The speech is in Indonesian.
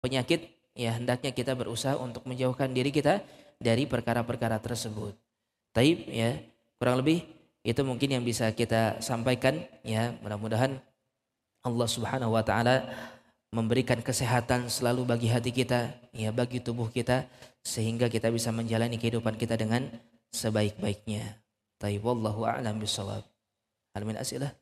penyakit, ya hendaknya kita berusaha untuk menjauhkan diri kita dari perkara-perkara tersebut. Taib, ya, kurang lebih itu mungkin yang bisa kita sampaikan, ya. Mudah-mudahan Allah Subhanahu wa taala memberikan kesehatan selalu bagi hati kita, ya, bagi tubuh kita, sehingga kita bisa menjalani kehidupan kita dengan sebaik-baiknya. Taib, wallahu a'lam bishawab. Hal min as'ilah?